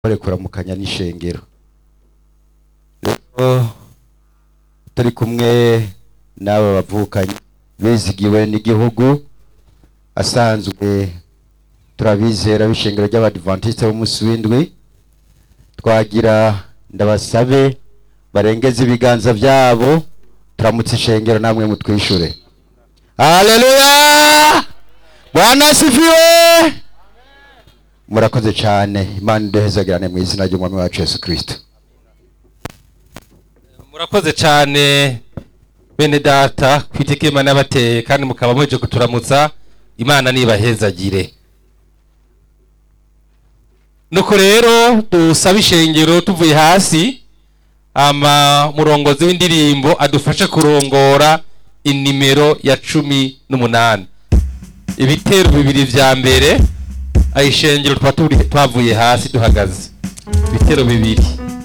bari kuramukanya n'ishengero. Turi kumwe n'aba bavukanye bizigiwe n'igihugu asanzwe turabizera b'ishengero ry'Abadventiste b'umunsi w'indwi. Twagira ndabasabe barengeze ibiganza byabo turamutse ishengero namwe mutwishure. Haleluya! Bwana asifiwe! Murakoze cyane. Imana idehezagirane mu izina ry'Umwami wacu Yesu Kristo. Murakoze cyane bene data kwiteka Imana yabateye kandi mukaba muje kuturamutsa. Imana nibahezagire. Nuko rero dusaba ishengero tuvuye hasi murongozi w'indirimbo adufasha kurongora inimero ya 18. Ibitero bibiri vya mbere ayishengero twavuye hasi duhagaze. Ibitero bibiri.